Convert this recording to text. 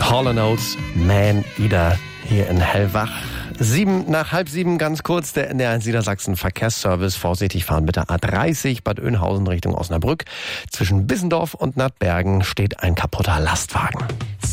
Hall & Oates, Man Eater, hier in Hellwach. 6:07 ganz kurz, der NDR1 Niedersachsen Verkehrsservice. Vorsichtig fahren mit der A30 Bad Oeynhausen Richtung Osnabrück. Zwischen Bissendorf und Nattbergen steht ein kaputter Lastwagen.